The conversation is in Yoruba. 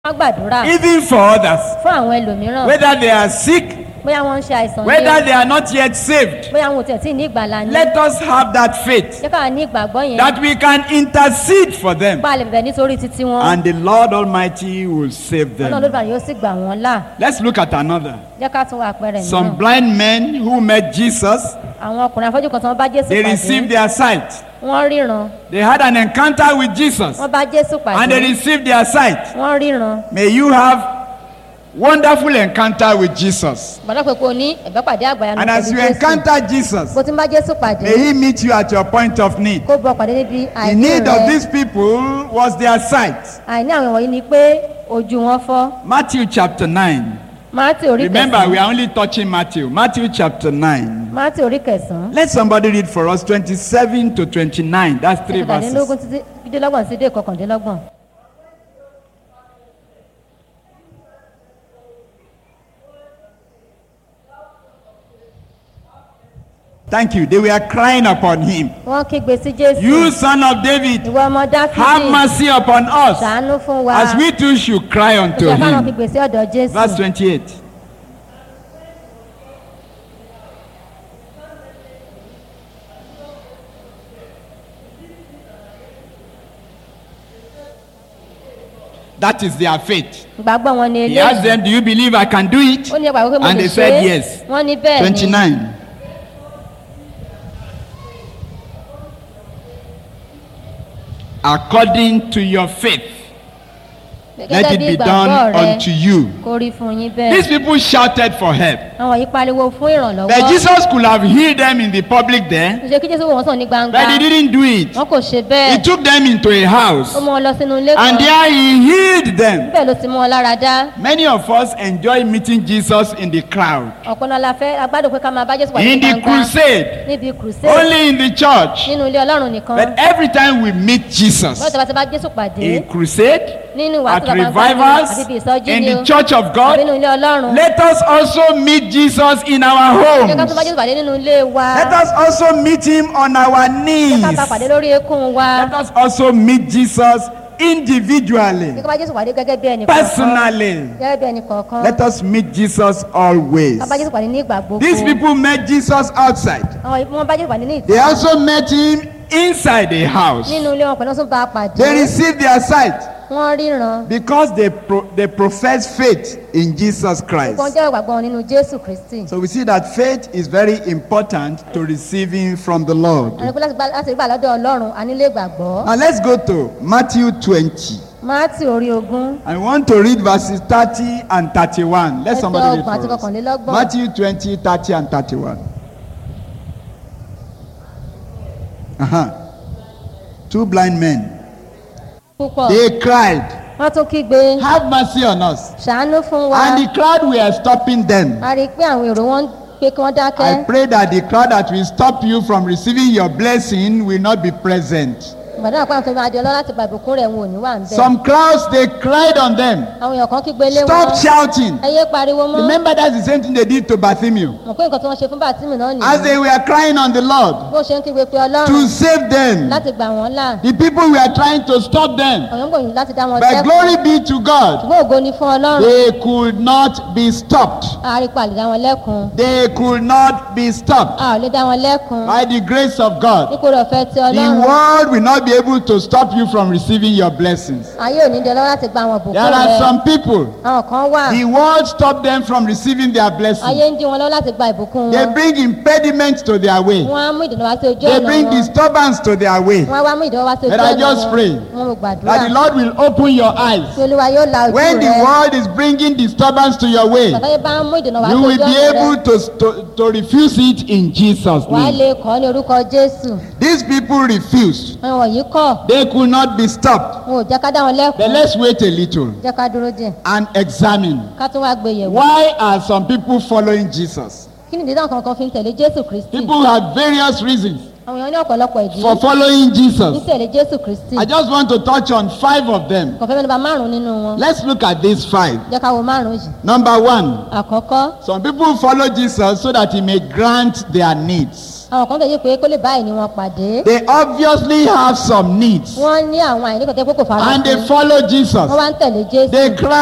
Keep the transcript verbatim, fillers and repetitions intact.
wọ́n gbàdúrà even for others, fún àwọn ẹlòmíràn whether they are sick, bóyá wọ́n ń ṣe àìsàn whether ní they are not yet saved. bóyá wọn ò tẹ̀ tí ní ìgbàlà ní Let us have that faith jẹ́ ká ní ìgbàgbọ́ yẹn that we can intercede for them, pa lè bẹ̀rẹ̀ nítorí títí wọn and the Lord Almighty will save ọlọ́run them. lódìbà yóò sì gbà wọ́n là. Let's look at another. Jẹ́ ká tún wà àpẹẹrẹ Some mìíràn blind men who met Jesus, àwọn ọkùnrin afọ́jú kan tí wọ́n bá Jésù they pàdé received their sight. wọ́n ríran They had an encounter with Jesus, wọ́n bá Jésù and they pàdé received their sight. wọ́n ríran May you have wonderful encounter with Jesus. gbọ́dọ̀ pé kó o ní ẹ̀bẹ́ pàdé àgbàyanu And as pẹ̀lú you Jésù encounter Jesus, bó ti ń bá Jésù pàdé may he meet you at your point of need. kó bọ́ pàdé níbi The àìní need of rẹ these people was their sight. àìní àwọn wọ̀nyí ni pé ojú wọn fọ́. Matthew chapter nine. Mátì orí Remember, we kẹsàn-án are only touching Matthew. Matthew chapter nine. Mátì orí kẹsàn-án Let somebody read for us twenty-seven to twenty-nine. That's three kẹtàdínlógún verses. títí dídínlọ́gbọ̀n sí dé kọkàndínlọ́gbọ̀n. Thank you. They were crying upon him. Wọ́n kígbe sí Jésù You, son of David, ìwọ ọmọ have Dáfídì mercy upon us, ṣàánú fún wa as we too should cry unto ó ṣe fáwọn him. kígbe sí ọ̀dọ̀ Jésù. Verse twenty-eight. That is their faith. ìgbàgbọ́ wọn ni He asked eléyìí them, do you believe I can do it? ó ní ẹgbàá wípé mo And lè they ṣe said é yes. wọ́n ní bẹ́ẹ̀ ni twenty-nine. According to your faith, let gẹ́gẹ́ it bí be ìgbàgbọ́ done rẹ unto you. kó rí fún yín bẹ́ẹ̀. These people shouted for help. àwọn yìí pariwo fún ìrànlọ́wọ́ But Jesus could have healed them in the public there, ṣe kí Jésù wò wọ́n sàn ní gbangba but he didn't do it. wọn kò ṣe He bẹ́ẹ̀ took them into a house, ó mú wọn lọ sínú ilé and kan there he healed them. bẹ́ẹ̀ ló ti mú wọn lára dá. Many of us enjoy meeting Jesus in the crowd, ọ̀pọ̀ náà la fẹ́ agbádùn pé ká máa bá Jésù wà ní in the gbangba crusade, níbi crusade only in the church. nínú ilé Ọlọ́run nìkan. But every time we meet Jesus, wọ́n ti bá ti bá Jésù pàdé in crusade, nínú at wàásù tó bá ń revivals, àti ibi ìsọjí in ni the o church of àbí God, nínú ilé Ọlọ́run. let us also meet Jesus in our Jẹ́ ká tún bá homes. Jésù pàdé nínú ilé wa. Let us also meet him on our Jẹ́ knees. ká bá pàdé lórí eékún wa. Let us also meet Jesus individually, Jẹ́ ká bá Jésù pàdé gẹ́gẹ́ bí ẹnì kọ̀ọ̀kan. personally. Gẹ́gẹ́ bí ẹnì kọ̀ọ̀kan. Let us meet Jesus always. Ká bá Jésù pàdé ní ìgbà gbogbo. These people met Jesus outside. Àwọn ìfún wọn bá Jésù pàdé ní They ìta. also met him inside a house. Nínú ilé wọn pẹ̀lú ọ̀sùn bá a pàdé. They received their sight Wọ́n ríran. because they pro- they profess faith in Jesus Christ. Wọ́n jẹ́ ìgbàgbọ́ wọn nínú Jésù Kristi. So we see that faith is very important to receiving from the Lord. Àní pé láti gbà láti gbà lọ́dọ̀ Ọlọ́run a nílé ìgbàgbọ́. Now let's go to Matthew twenty. Mátì orí ogún. I want to read verses thirty and thirty-one. Let Ẹsẹ̀ somebody read ọgbọ̀n àti for us. kọkànlélọ́gbọ̀n. Matthew twenty, thirty and thirty-one. Uh-huh. Two blind men. Púpọ̀. They cried, Wọ́n tún kígbe. have mercy on us. Ṣàánú fún wa. And the crowd were stopping them. A rí i pé àwọn èrò wọn pé kí wọ́n I dákẹ́. pray that the crowd that will stop you from receiving your blessing will not be present. Ìgbàdàn àpá àwọn tó máa di ọlọ́run láti gba ìbùkún rẹ̀ wọn ò ní wà ń bẹ̀. Some crowds, they cried on them. Àwọn èèyàn kan kígbe lé wọn. Stop shouting. Ẹ yé pariwo mọ́. Remember, that's the same thing they did to Bartholomew. Mọ̀ pé nǹkan tí wọ́n ṣe fún Bàtímì náà As nìyí. they were crying on the Lord Bó ṣe ń kígbe pé Ọlọ́run to save them, láti gbà wọ́n là. the people were trying to stop them. Àwọn ń gbòyìn láti dá wọn But sẹ́kù. glory be to God, Ṣùgbọ́n ògo ni fún Ọlọ́run. they could not be stopped. A rí pa lè dá wọn lẹ́kun. They could not be stopped. A ò lè dá wọn lẹ́kun. By the grace of God, Nípò rẹ̀ ọ̀fẹ́ ti the Ọlọ́run. world will not be able to stop you from receiving your blessings. Ayé ò ní di ọlọ́run láti gba àwọn ìbùkún There are rẹ̀. some people, Àwọn kan wà. the world stopped them from receiving their Ayé blessings. ń dí wọn lọ́wọ́ láti gba ìbùkún They wọn. bring impediments to their way. Wọ́n á mú ìdènà wá sí ojú They ọ̀nà bring wọn. disturbance to their way. Wọ́n á wá mú ìdènà wá sí ojú But I ọ̀nà just wọn. pray Wọ́n mú gbàdúrà. that the Lord will open your eyes. Kí Olúwa yóò la ojú When the rẹ̀. world is bringing disturbance to your way, Bàbá yẹn bá ń mú ìdènà wá sí you ojú will be ọ̀nà able rẹ̀. to, to, to refuse it in Jesus' Wàá name. lè kọ́ ní orúkọ Jésù. These people refused. Àwọn wọ̀nyí kọ̀. They could not be stopped. Wọn ò jẹ́ ká dá wọn But lẹ́kun. let's wait a little Jẹ́ ká dúró díẹ̀. and examine. Ká tún wá gbé yẹ̀wò. Why are some people following Jesus? Kí ni ìdílé kankan fi ń tẹ̀lé Jésù Kristi? People have various reasons Àwọn èèyàn ní ọ̀pọ̀lọpọ̀ ìdí. for following Ní Jesus. tẹ̀lé Jésù Kristi. I just want to touch on five of them. Kò fẹ́ mẹ́nu bà márùn-ún nínú wọn. Let's look at these five. Jẹ́ ká wo márùn-ún yìí. Number one, Àkọ́kọ́, some people follow Jesus so that he may grant their needs. àwọn kan bẹ̀rẹ̀ pé kó lè bá ìní wọn pàdé. They obviously have some needs. wọ́n ní àwọn àìní kan tẹ́ pé kò fara And they sí. follow Jesus. wọ́n wá ń tẹ̀lé Jésù. They cry